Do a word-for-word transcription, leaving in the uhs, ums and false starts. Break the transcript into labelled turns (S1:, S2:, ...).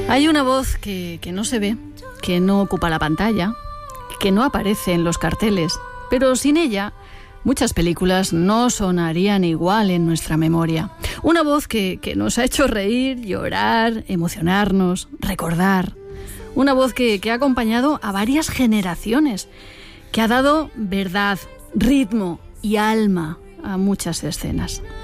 S1: Hay una voz que, que no se ve, que no ocupa la pantalla, que no aparece en los carteles, pero sin ella muchas películas no sonarían igual en nuestra memoria. Una voz que, que nos ha hecho reír, llorar, emocionarnos, recordar. Una voz que, que ha acompañado a varias generaciones, que ha dado verdad, ritmo y alma a muchas escenas.